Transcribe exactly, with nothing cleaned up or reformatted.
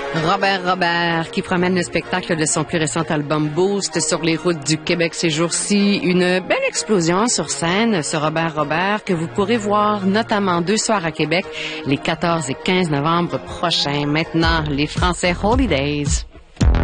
Robert Robert, qui promène le spectacle de son plus récent album Boost sur les routes du Québec ces jours-ci. Une belle explosion sur scène, ce Robert Robert, que vous pourrez voir notamment deux soirs à Québec, les quatorze et quinze novembre prochains. Maintenant, les Français Holidays.